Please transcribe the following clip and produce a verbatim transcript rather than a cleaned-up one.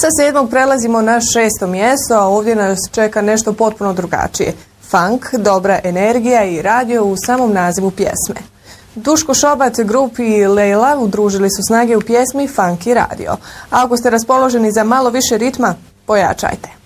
Sa sedmog prelazimo na šesto mjesto, a ovdje nas čeka nešto potpuno drugačije. Funk, dobra energija i radio u samom nazivu pjesme. Duško Šobat, Grup i Lejla udružili su snage u pjesmi Funk i radio. A ako ste raspoloženi za malo više ritma, pojačajte.